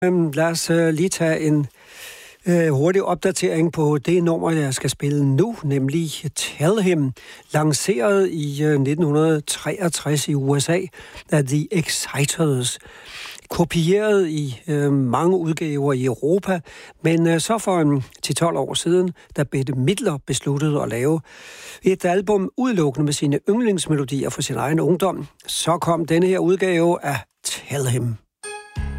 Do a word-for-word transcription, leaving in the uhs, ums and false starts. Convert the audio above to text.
Øhm, lad os øh, lige tage en øh, hurtig opdatering på det nummer, jeg skal spille nu, nemlig Tell Him, lanceret i øh, nitten treogtres i U S A af The Exciters. Kopieret i øh, mange udgaver i Europa, men øh, så for en ti til tolv år siden, da Bette Midler besluttede at lave et album udelukkende med sine yndlingsmelodier for sin egen ungdom, så kom denne her udgave af Tell Him.